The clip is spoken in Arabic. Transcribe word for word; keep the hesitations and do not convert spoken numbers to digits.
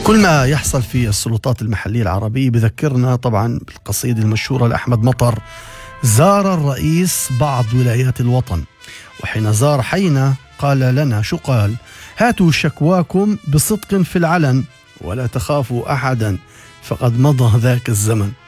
كل ما يحصل في السلطات المحلية العربية بذكرنا طبعا بالقصيدة المشهورة لأحمد مطر: زار الرئيس بعض ولايات الوطن، وحين زار حينا قال لنا شو قال؟ هاتوا شكواكم بصدق في العلن، ولا تخافوا أحدا فقد مضى ذاك الزمن.